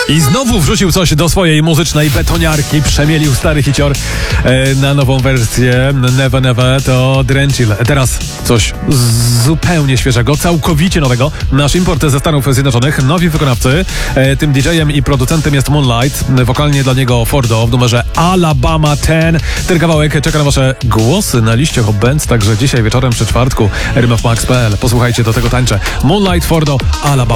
I znowu wrzucił coś do swojej muzycznej betoniarki, przemielił stary hicior na nową wersję Never Never, to Drenchill. Teraz coś zupełnie świeżego, całkowicie nowego. Nasz import ze Stanów Zjednoczonych, nowi wykonawcy. Tym DJ-em i producentem jest Moonlight, wokalnie dla niego Fordo w numerze Alabama 10. Ten kawałek czeka na wasze głosy na liście Hot Bands, także dzisiaj wieczorem przy czwartku RMF Max.pl. Posłuchajcie, do tego tańczę. Moonlight, Fordo, Alabama.